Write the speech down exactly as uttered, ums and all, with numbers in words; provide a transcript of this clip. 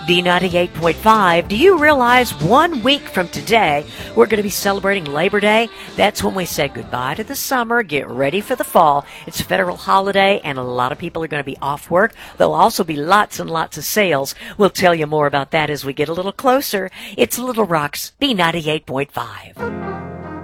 B ninety-eight point five, do you realize one week from today, we're going to be celebrating Labor Day? That's when we say goodbye to the summer, get ready for the fall. It's a federal holiday, and a lot of people are going to be off work. There'll also be lots and lots of sales. We'll tell you more about that as we get a little closer. It's Little Rock's B ninety-eight point five.